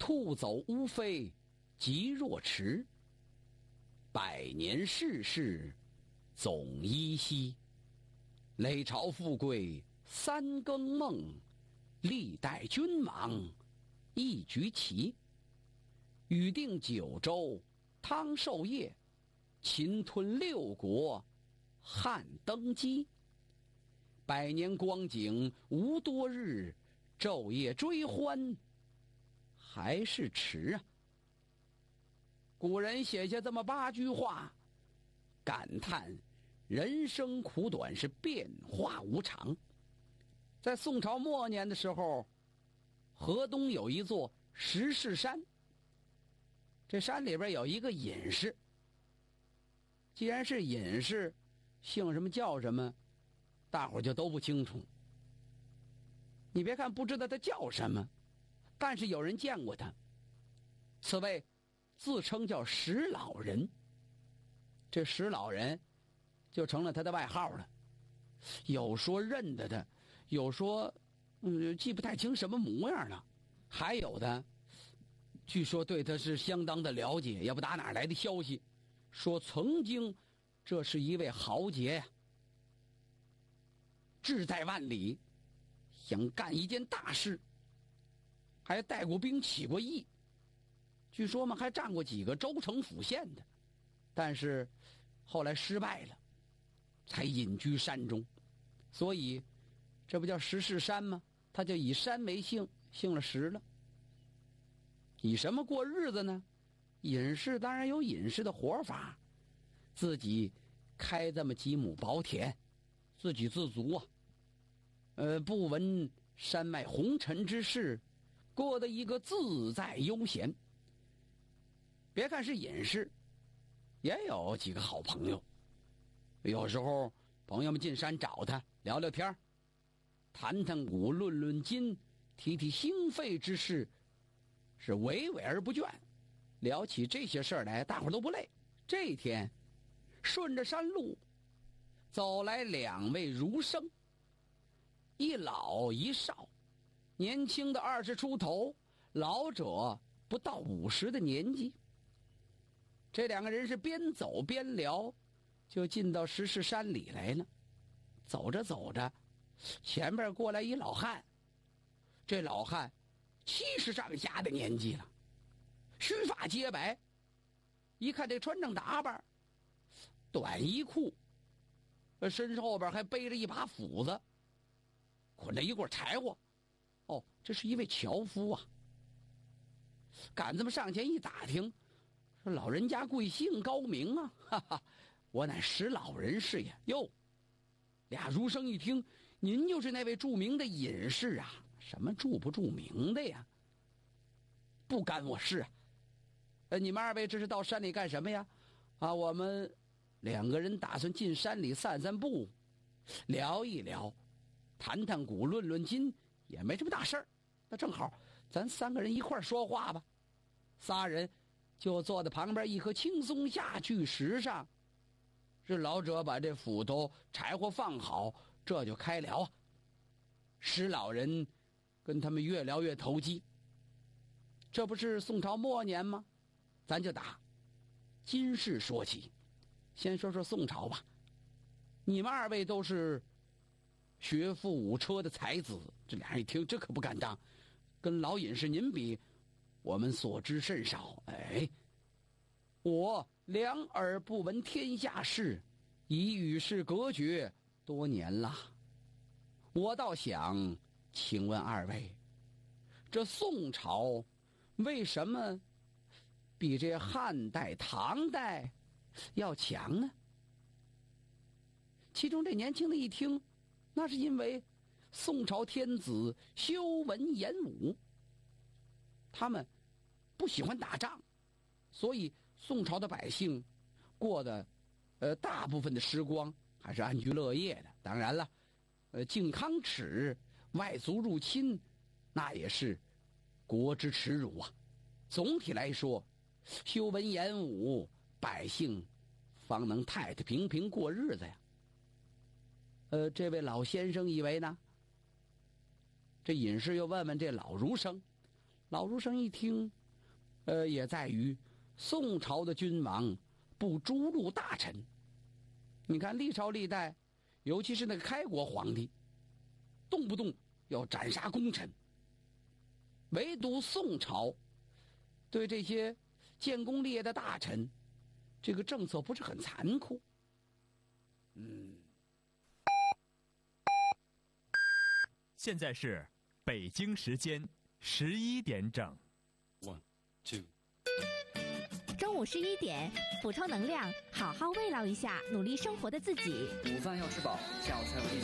兔走乌飞即若迟，百年世事总依稀。累朝富贵三更梦，历代君王一局棋。禹定九州汤授业，秦吞六国汉登基。百年光景无多日，昼夜追欢还是迟啊。古人写下这么8句话，感叹人生苦短，是变化无常。在宋朝末年的时候，河东有一座石室山，这山里边有一个隐士。既然是隐士，姓什么叫什么，大伙就都不清楚。你别看不知道他叫什么，但是有人见过他。此位自称叫石老人，这石老人就成了他的外号了。有说认得他，有说记不太清什么模样了，还有的据说对他是相当的了解，也不打哪来的消息，说曾经这是一位豪杰呀，志在万里，想干一件大事，还带过兵起过义，据说嘛还占过几个州城府县的，但是后来失败了，才隐居山中。所以这不叫石室山吗？他就以山为姓，姓了石了。以什么过日子呢？隐士当然有隐士的活法，自己开这么几亩薄田，自给自足啊。不闻山脉红尘之事，过得一个自在悠闲。别看是隐士，也有几个好朋友。有时候朋友们进山找他聊聊天，谈谈古，论论今，提提兴废之事，是娓娓而不倦。聊起这些事儿来，大伙儿都不累。这一天顺着山路走来2位儒生，一老一少，年轻的20出头，老者不到50的年纪。这2个人是边走边聊，就进到石室山里来了。走着走着，前面过来一老汉，这老汉70上下的年纪了，须发皆白，一看这穿着打扮，短衣裤，身后边还背着一把斧子，捆着一棍柴火。哦，这是一位樵夫啊。赶这么上前一打听，说老人家贵姓高明啊？哈哈，我乃石老人是也。哟，2儒生一听，您就是那位著名的隐士啊？什么著不著名的呀？不干我事啊。你们2位这是到山里干什么呀？啊，我们2个人打算进山里散散步，聊一聊，谈谈古，论论今，也没什么大事儿。那正好咱3个人一块说话吧。仨人就坐在旁边一棵青松下巨石上，这老者把这斧头柴火放好，这就开聊啊。石老人跟他们越聊越投机。这不是宋朝末年吗？咱就打今世说起。先说说宋朝吧。你们2位都是学富五车的才子，这俩人一听，这可不敢当，跟老隐士您比，我们所知甚少。哎，我两耳不闻天下事，已与世隔绝多年了。我倒想请问2位，这宋朝为什么比这汉代、唐代要强呢？其中这年轻的一听，那是因为宋朝天子修文言武，他们不喜欢打仗，所以宋朝的百姓过的大部分的时光还是安居乐业的。当然了，靖康耻，外族入侵，那也是国之耻辱啊。总体来说，修文言武，百姓方能太太平平过日子呀。这位老先生以为呢？这隐士又问问这老儒生，老儒生一听， 也在于宋朝的君王不诛戮大臣。你看历朝历代，尤其是那个开国皇帝，动不动要斩杀功臣，唯独宋朝对这些建功立业的大臣，这个政策不是很残酷。 现在是北京时间11点整。 One, two. 中午11点，补充能量，好好慰劳一下努力生活的自己。 午饭要吃饱，下午才有力。